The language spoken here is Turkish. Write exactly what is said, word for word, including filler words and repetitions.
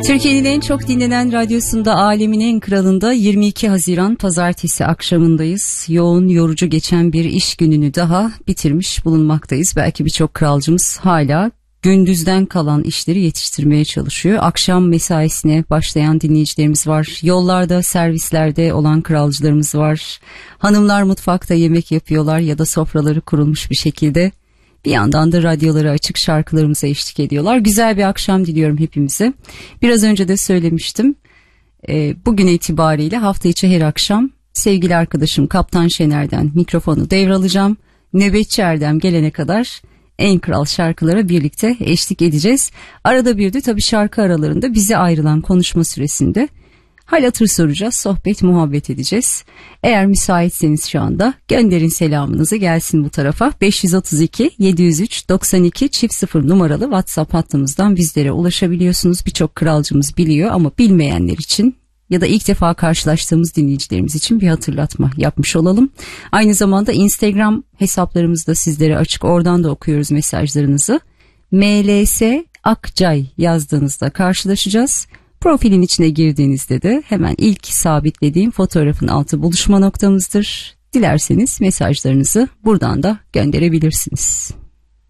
Türkiye'nin en çok dinlenen radyosunda, alemin en kralında yirmi iki Haziran Pazartesi akşamındayız. Yoğun, yorucu geçen bir iş gününü daha bitirmiş bulunmaktayız. Belki birçok kralcımız hala gündüzden kalan işleri yetiştirmeye çalışıyor. Akşam mesaisine başlayan dinleyicilerimiz var. Yollarda, servislerde olan kralcılarımız var. Hanımlar mutfakta yemek yapıyorlar ya da sofraları kurulmuş bir şekilde. Bir yandan da radyoları açık, şarkılarımıza eşlik ediyorlar. Güzel bir akşam diliyorum hepimize. Biraz önce de söylemiştim. E, bugün itibariyle hafta içi her akşam sevgili arkadaşım Kaptan Şener'den mikrofonu devralacağım. Nöbetçi Erdem gelene kadar en kral şarkılara birlikte eşlik edeceğiz. Arada bir de tabii şarkı aralarında bize ayrılan konuşma süresinde hal hatır soracağız, sohbet, muhabbet edeceğiz. Eğer müsaitseniz şu anda gönderin selamınızı, gelsin bu tarafa. beş yüz otuz iki yedi yüz üç doksan iki çift sıfır numaralı WhatsApp hattımızdan bizlere ulaşabiliyorsunuz. Birçok kralcımız biliyor ama bilmeyenler için ya da ilk defa karşılaştığımız dinleyicilerimiz için bir hatırlatma yapmış olalım. Aynı zamanda Instagram hesaplarımız da sizlere açık, oradan da okuyoruz mesajlarınızı. M L S Akcay yazdığınızda karşılaşacağız. Profilin içine girdiğinizde de hemen ilk sabitlediğim fotoğrafın altı buluşma noktamızdır. Dilerseniz mesajlarınızı buradan da gönderebilirsiniz.